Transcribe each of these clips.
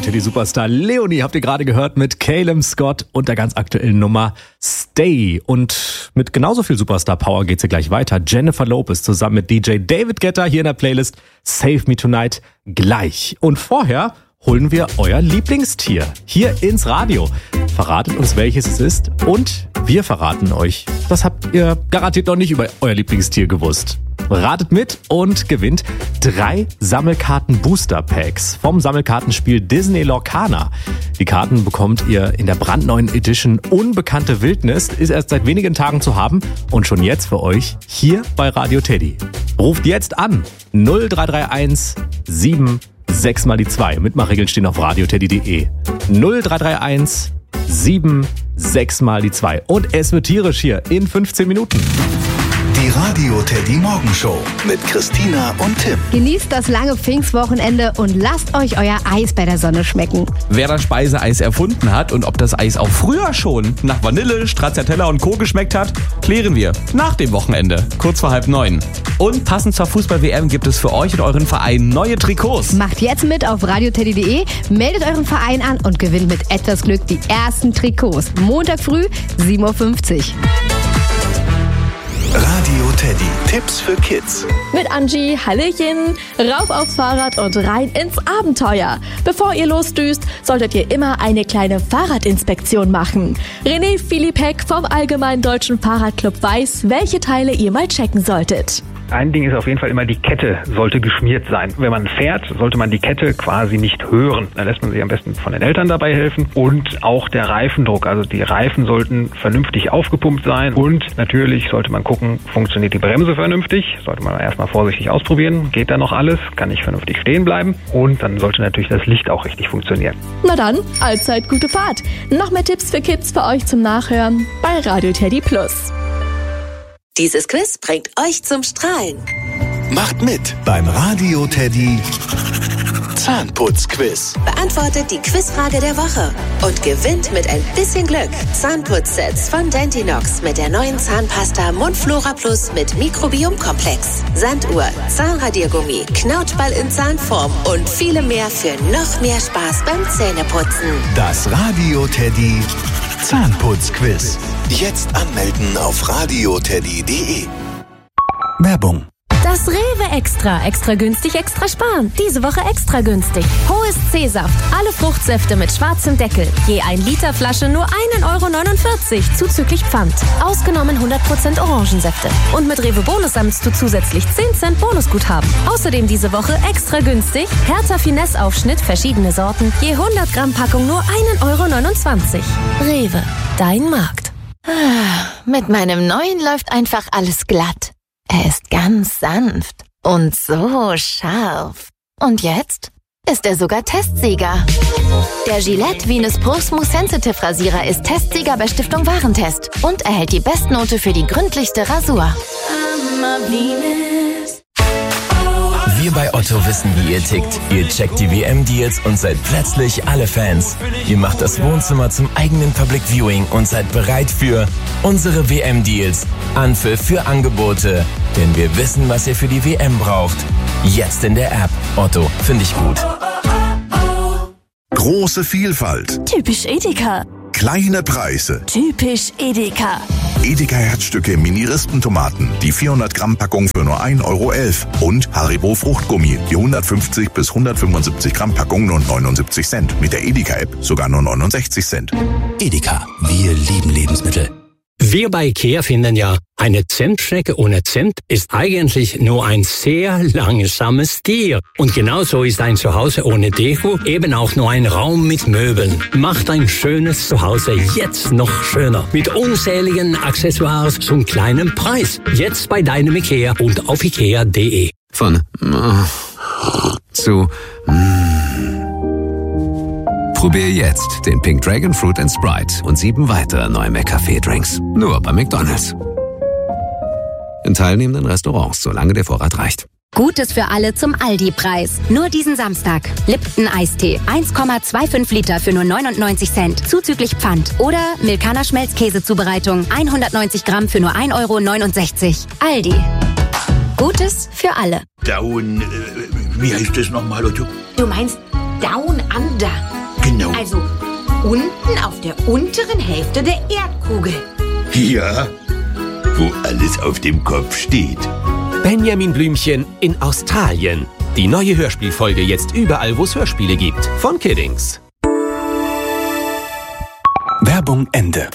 Teddy-Superstar Leonie habt ihr gerade gehört mit Caleb Scott und der ganz aktuellen Nummer Stay. Und mit genauso viel Superstar-Power geht's hier gleich weiter. Jennifer Lopez zusammen mit DJ David Guetta hier in der Playlist Save Me Tonight gleich. Und vorher holen wir euer Lieblingstier hier ins Radio. Verratet uns, welches es ist und wir verraten euch. Das habt ihr garantiert noch nicht über euer Lieblingstier gewusst. Ratet mit und gewinnt 3 Sammelkarten-Booster-Packs vom Sammelkartenspiel Disney Lorcana. Die Karten bekommt ihr in der brandneuen Edition Unbekannte Wildnis, ist erst seit wenigen Tagen zu haben und schon jetzt für euch hier bei Radio Teddy. Ruft jetzt an 0331 6 mal die 2. Mitmachregeln stehen auf radioteddy.de. 0331 6 mal die 2. Und es wird tierisch hier in 15 Minuten. Die Radio Teddy Morgenshow mit Christina und Tim. Genießt das lange Pfingstwochenende und lasst euch euer Eis bei der Sonne schmecken. Wer das Speiseeis erfunden hat und ob das Eis auch früher schon nach Vanille, Stracciatella und Co. geschmeckt hat, klären wir nach dem Wochenende, kurz vor 8:30. Und passend zur Fußball-WM gibt es für euch und euren Verein neue Trikots. Macht jetzt mit auf radioteddy.de, meldet euren Verein an und gewinnt mit etwas Glück die ersten Trikots. Montag früh, 7:50 Uhr. Radio Teddy. Tipps für Kids. Mit Angie, Hallöchen, rauf aufs Fahrrad und rein ins Abenteuer. Bevor ihr losdüst, solltet ihr immer eine kleine Fahrradinspektion machen. René Philippek vom Allgemeinen Deutschen Fahrradclub weiß, welche Teile ihr mal checken solltet. Ein Ding ist auf jeden Fall immer, die Kette sollte geschmiert sein. Wenn man fährt, sollte man die Kette quasi nicht hören. Dann lässt man sich am besten von den Eltern dabei helfen. Und auch der Reifendruck. Also die Reifen sollten vernünftig aufgepumpt sein. Und natürlich sollte man gucken, funktioniert die Bremse vernünftig. Sollte man erstmal vorsichtig ausprobieren. Geht da noch alles? Kann ich vernünftig stehen bleiben? Und dann sollte natürlich das Licht auch richtig funktionieren. Na dann, allzeit gute Fahrt. Noch mehr Tipps für Kids für euch zum Nachhören bei Radio Teddy Plus. Dieses Quiz bringt euch zum Strahlen. Macht mit beim Radio Teddy Zahnputz-Quiz. Beantwortet die Quizfrage der Woche und gewinnt mit ein bisschen Glück Zahnputzsets von Dentinox mit der neuen Zahnpasta Mundflora Plus mit Mikrobiomkomplex, Sanduhr, Zahnradiergummi, Knautschball in Zahnform und viele mehr für noch mehr Spaß beim Zähneputzen. Das Radio Teddy Zahnputz-Quiz. Jetzt anmelden auf radioteddy.de. Werbung. Das Rewe Extra. Extra günstig, extra sparen. Diese Woche extra günstig. Hohes C-Saft. Alle Fruchtsäfte mit schwarzem Deckel. Je 1 Liter Flasche nur 1,49 € zuzüglich Pfand. Ausgenommen 100% Orangensäfte. Und mit Rewe Bonus sammelst du zusätzlich 10 Cent Bonusguthaben. Außerdem diese Woche extra günstig. Hertha Finesse Aufschnitt, verschiedene Sorten. Je 100 Gramm Packung nur 1,29 €. Rewe. Dein Markt. Mit meinem neuen läuft einfach alles glatt. Er ist ganz sanft und so scharf. Und jetzt ist er sogar Testsieger. Der Gillette Venus Pro Smooth Sensitive Rasierer ist Testsieger bei Stiftung Warentest und erhält die Bestnote für die gründlichste Rasur. Wir bei Otto wissen, wie ihr tickt. Ihr checkt die WM-Deals und seid plötzlich alle Fans. Ihr macht das Wohnzimmer zum eigenen Public Viewing und seid bereit für unsere WM-Deals. Anpfiff für Angebote. Denn wir wissen, was ihr für die WM braucht. Jetzt in der App. Otto, finde ich gut. Große Vielfalt. Typisch Edeka. Kleine Preise. Typisch Edeka. Edeka Herzstücke Mini-Rispentomaten, die 400 Gramm Packung für nur 1,11 € und Haribo Fruchtgummi, die 150 bis 175 Gramm Packung nur 79 Cent. Mit der Edeka-App sogar nur 69 Cent. Edeka, wir lieben Lebensmittel. Wir bei IKEA finden ja, eine Zentstrecke ohne Cent ist eigentlich nur ein sehr langsames Tier. Und genauso ist ein Zuhause ohne Deko eben auch nur ein Raum mit Möbeln. Macht ein schönes Zuhause jetzt noch schöner. Mit unzähligen Accessoires zum kleinen Preis. Jetzt bei deinem IKEA und auf ikea.de. Von zu Probier jetzt den Pink Dragon Fruit & Sprite und 7 weitere neue McCafé-Drinks. Nur bei McDonald's. In teilnehmenden Restaurants, solange der Vorrat reicht. Gutes für alle zum Aldi-Preis. Nur diesen Samstag. Lipton Eistee. 1,25 Liter für nur 99 Cent. Zuzüglich Pfand. Oder Milkaner Schmelzkäsezubereitung. 190 Gramm für nur 1,69 €. Aldi. Gutes für alle. Down, wie heißt das nochmal, Otto? Du meinst Down Under. Genau. Also unten auf der unteren Hälfte der Erdkugel. Ja, wo alles auf dem Kopf steht. Benjamin Blümchen in Australien. Die neue Hörspielfolge jetzt überall, wo es Hörspiele gibt. Von Kiddings. Werbung Ende.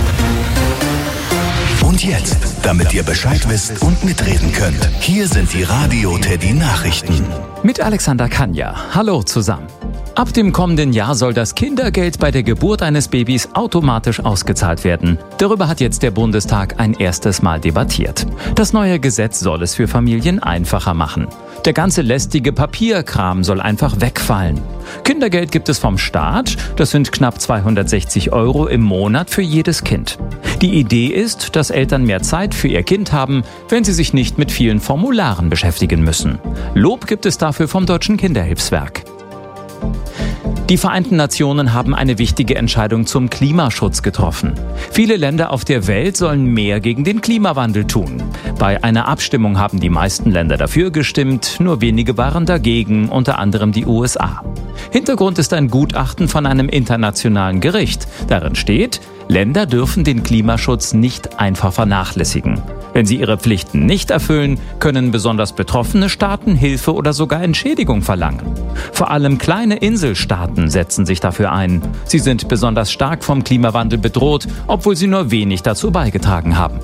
Und jetzt, damit ihr Bescheid wisst und mitreden könnt, hier sind die Radio Teddy Nachrichten. Mit Alexander Kanja. Hallo zusammen. Ab dem kommenden Jahr soll das Kindergeld bei der Geburt eines Babys automatisch ausgezahlt werden. Darüber hat jetzt der Bundestag ein erstes Mal debattiert. Das neue Gesetz soll es für Familien einfacher machen. Der ganze lästige Papierkram soll einfach wegfallen. Kindergeld gibt es vom Staat. Das sind knapp 260 € im Monat für jedes Kind. Die Idee ist, dass Eltern mehr Zeit für ihr Kind haben, wenn sie sich nicht mit vielen Formularen beschäftigen müssen. Lob gibt es dafür vom Deutschen Kinderhilfswerk. Die Vereinten Nationen haben eine wichtige Entscheidung zum Klimaschutz getroffen. Viele Länder auf der Welt sollen mehr gegen den Klimawandel tun. Bei einer Abstimmung haben die meisten Länder dafür gestimmt, nur wenige waren dagegen, unter anderem die USA. Hintergrund ist ein Gutachten von einem internationalen Gericht. Darin steht, Länder dürfen den Klimaschutz nicht einfach vernachlässigen. Wenn sie ihre Pflichten nicht erfüllen, können besonders betroffene Staaten Hilfe oder sogar Entschädigung verlangen. Vor allem kleine Inselstaaten setzen sich dafür ein. Sie sind besonders stark vom Klimawandel bedroht, obwohl sie nur wenig dazu beigetragen haben.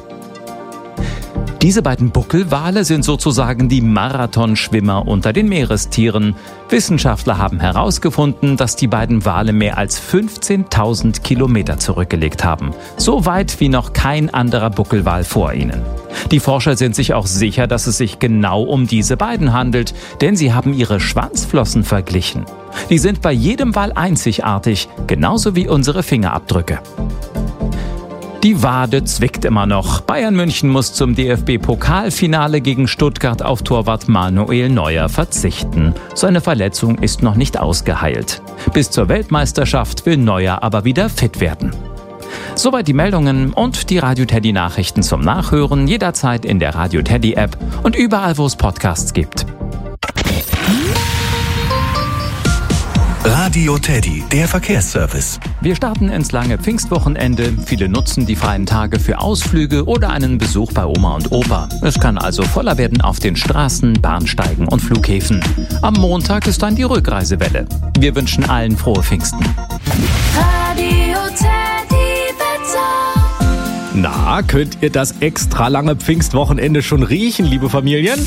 Diese beiden Buckelwale sind sozusagen die Marathonschwimmer unter den Meerestieren. Wissenschaftler haben herausgefunden, dass die beiden Wale mehr als 15.000 Kilometer zurückgelegt haben. So weit wie noch kein anderer Buckelwal vor ihnen. Die Forscher sind sich auch sicher, dass es sich genau um diese beiden handelt, denn sie haben ihre Schwanzflossen verglichen. Die sind bei jedem Wal einzigartig, genauso wie unsere Fingerabdrücke. Die Wade zwickt immer noch. Bayern München muss zum DFB-Pokalfinale gegen Stuttgart auf Torwart Manuel Neuer verzichten. Seine Verletzung ist noch nicht ausgeheilt. Bis zur Weltmeisterschaft will Neuer aber wieder fit werden. Soweit die Meldungen und die Radio Teddy Nachrichten zum Nachhören jederzeit in der Radio Teddy App und überall, wo es Podcasts gibt. Radio Teddy, der Verkehrsservice. Wir starten ins lange Pfingstwochenende. Viele nutzen die freien Tage für Ausflüge oder einen Besuch bei Oma und Opa. Es kann also voller werden auf den Straßen, Bahnsteigen und Flughäfen. Am Montag ist dann die Rückreisewelle. Wir wünschen allen frohe Pfingsten. Radio Teddy Wetter. Na, könnt ihr das extra lange Pfingstwochenende schon riechen, liebe Familien?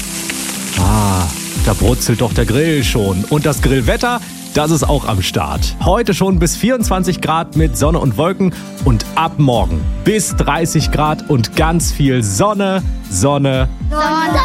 Da brutzelt doch der Grill schon. Und das Grillwetter, das ist auch am Start. Heute schon bis 24 Grad mit Sonne und Wolken und ab morgen bis 30 Grad und ganz viel Sonne, Sonne, Sonne.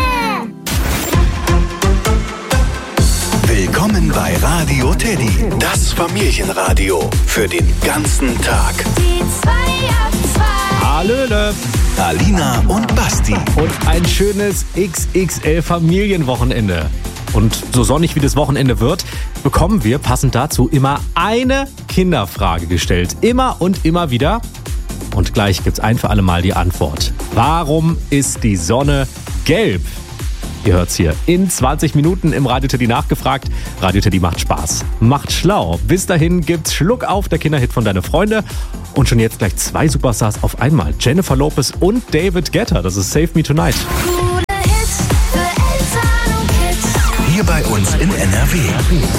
Willkommen bei Radio Teddy, das Familienradio für den ganzen Tag. Die 2 ab 2. Hallöle, Alina und Basti. Und ein schönes XXL Familienwochenende. Und so sonnig wie das Wochenende wird, bekommen wir passend dazu immer eine Kinderfrage gestellt. Immer und immer wieder. Und gleich gibt's ein für alle Mal die Antwort. Warum ist die Sonne gelb? Ihr hört's hier in 20 Minuten im Radio Teddy nachgefragt. Radio Teddy macht Spaß, macht schlau. Bis dahin gibt's Schluck auf, der Kinderhit von Deine Freunde. Und schon jetzt gleich 2 Superstars auf einmal. Jennifer Lopez und David Guetta. Das ist Save Me Tonight. Coole Hits für Eltern und Kids. Hier bei uns in NRW.